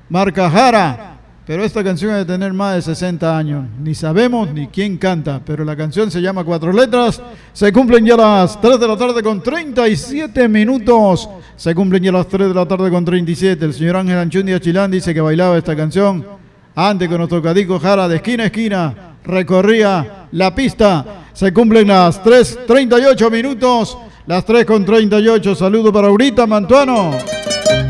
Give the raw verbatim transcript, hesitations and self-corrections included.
marca Jara. Pero esta canción ha de tener más de sesenta años. Ni sabemos ni quién canta, pero la canción se llama Cuatro Letras. Se cumplen ya las tres de la tarde con treinta y siete minutos. Se cumplen ya las tres de la tarde con treinta y siete. El señor Ángel Anchundia Chilán dice que bailaba esta canción antes con nuestro Cadico Jara de esquina a esquina. Recorría la pista. Se cumplen las tres treinta y ocho minutos. Las tres con treinta y ocho. Saludo para Aurita Mantuano.